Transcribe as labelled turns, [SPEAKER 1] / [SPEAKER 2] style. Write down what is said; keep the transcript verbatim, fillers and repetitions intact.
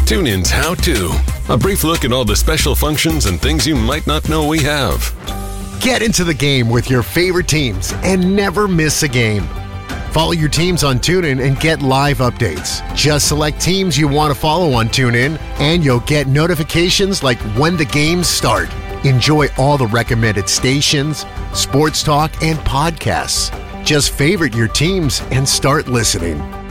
[SPEAKER 1] TuneIn's How To. A brief look at all the special functions and things you might not know we have.
[SPEAKER 2] Get into the game with your favorite teams and never miss a game. Follow your teams on TuneIn and get live updates. Just select teams you want to follow on TuneIn, and you'll get notifications like when the games start. Enjoy all the recommended stations, sports talk, and podcasts. Just favorite your teams and start listening.